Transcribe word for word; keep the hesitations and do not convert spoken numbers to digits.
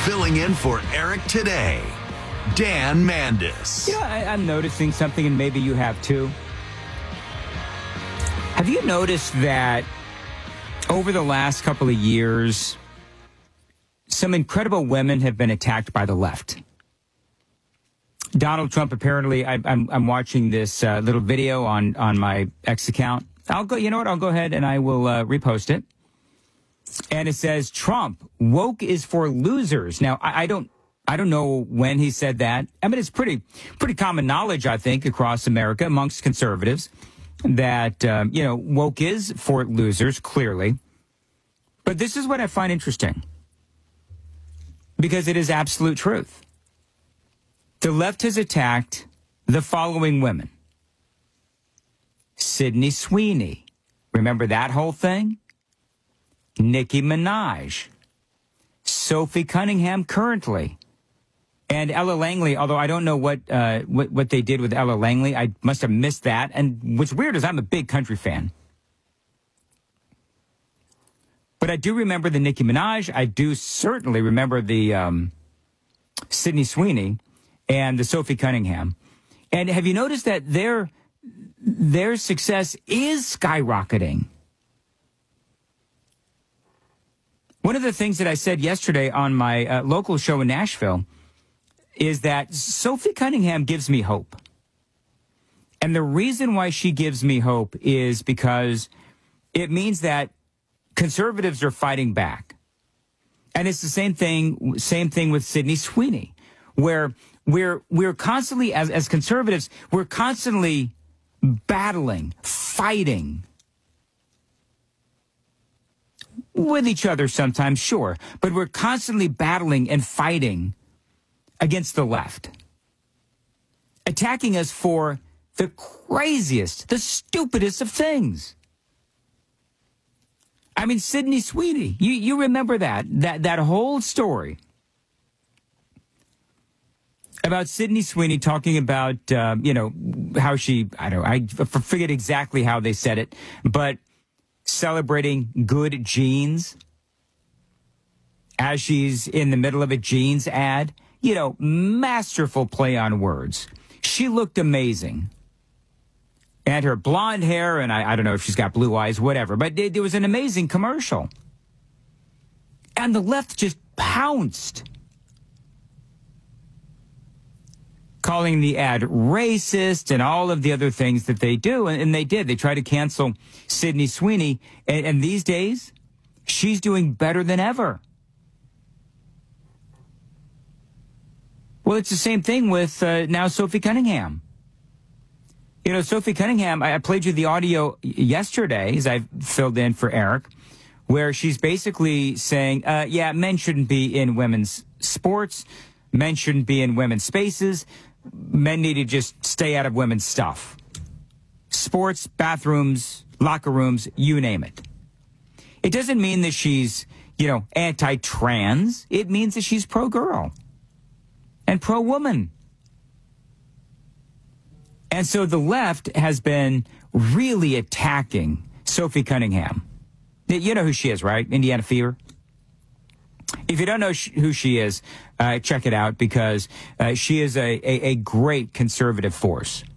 Filling in for Eric today, Dan Mandis. You know, I, I'm noticing something, and maybe you have too. Have you noticed that over the last couple of years, some incredible women have been attacked by the left? Donald Trump, apparently, I, I'm, I'm watching this uh, little video on, on my X account. I'll go, you know what? I'll go ahead and I will uh, repost it. And it says, Trump, woke is for losers. Now, I, I don't, I don't know when he said that. I mean, it's pretty, pretty common knowledge, I think, across America amongst conservatives that, um, you know, woke is for losers, clearly. But this is what I find interesting, because it is absolute truth. The left has attacked the following women. Sydney Sweeney. Remember that whole thing? Nicki Minaj. Sophie Cunningham currently. And Ella Langley, although I don't know what, uh, what, what they did with Ella Langley. I must have missed that. And what's weird is I'm a big country fan. But I do remember the Nicki Minaj. I do certainly remember the um, Sydney Sweeney and the Sophie Cunningham. And have you noticed that their their success is skyrocketing? One of the things that I said yesterday on my uh, local show in Nashville is that Sophie Cunningham gives me hope. And the reason why she gives me hope is because it means that conservatives are fighting back. And it's the same thing, same thing with Sydney Sweeney, where we're, we're constantly, as, as conservatives, we're constantly battling, fighting with each other sometimes, sure, but we're constantly battling and fighting against the left, attacking us for the craziest, the stupidest of things. I mean, Sydney Sweeney, you, you remember that, that, that whole story about Sydney Sweeney talking about, uh, you know, how she, I don't know, I forget exactly how they said it, but celebrating good genes as she's in the middle of a jeans ad. You know, masterful play on words. She looked amazing. And her blonde hair, and I, I don't know if she's got blue eyes, whatever, but it, it was an amazing commercial. And the left just pounced, calling the ad racist and all of the other things that they do. And, and they did. They tried to cancel Sydney Sweeney. And, and these days, she's doing better than ever. Well, it's the same thing with uh, now Sophie Cunningham. You know, Sophie Cunningham, I, I played you the audio yesterday, as I filled in for Eric, where she's basically saying, uh, yeah, men shouldn't be in women's sports. Men shouldn't be in women's spaces. Men need to just stay out of women's stuff. Sports, bathrooms, locker rooms, you name it. It doesn't mean that she's, you know, anti-trans. It means that she's pro-girl and pro-woman. And so the left has been really attacking Sophie Cunningham. You know who she is, right? Indiana Fever. If you don't know sh- who she is, uh, check it out, because uh, she is a, a, a great conservative force.